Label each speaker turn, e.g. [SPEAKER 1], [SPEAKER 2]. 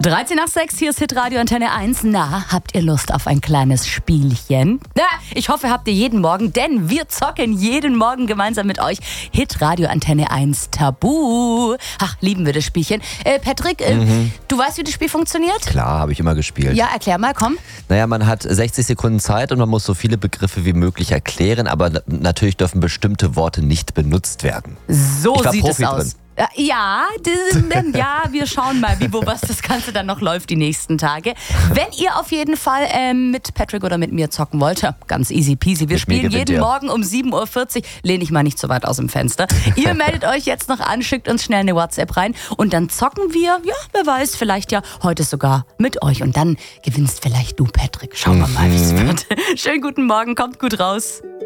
[SPEAKER 1] 13 nach 6, hier ist Hitradio Antenne 1. Na, habt ihr Lust auf ein kleines Spielchen? Na, ich hoffe, habt ihr jeden Morgen, denn wir zocken jeden Morgen gemeinsam mit euch Hitradio Antenne 1 Tabu. Ach, lieben wir das Spielchen. Patrick, du weißt, wie das Spiel funktioniert?
[SPEAKER 2] Klar, habe ich immer gespielt.
[SPEAKER 1] Ja, erklär mal, komm.
[SPEAKER 2] Naja, man hat 60 Sekunden Zeit und man muss so viele Begriffe wie möglich erklären, aber natürlich dürfen bestimmte Worte nicht benutzt werden.
[SPEAKER 1] So
[SPEAKER 2] ich war
[SPEAKER 1] sieht
[SPEAKER 2] Profi
[SPEAKER 1] es aus.
[SPEAKER 2] drin.
[SPEAKER 1] Ja, wir schauen mal, wie, was das Ganze dann noch läuft die nächsten Tage. Wenn ihr auf jeden Fall mit Patrick oder mit mir zocken wollt, ja, ganz easy peasy. Wir spielen jeden Morgen um 7.40 Uhr. Lehne ich mal nicht so weit aus dem Fenster. Ihr meldet euch jetzt noch an, schickt uns schnell eine WhatsApp rein und dann zocken wir, ja, wer weiß, vielleicht ja heute sogar mit euch. Und dann gewinnst vielleicht du, Patrick. Schauen wir mal, wie es wird. Schönen guten Morgen, kommt gut raus.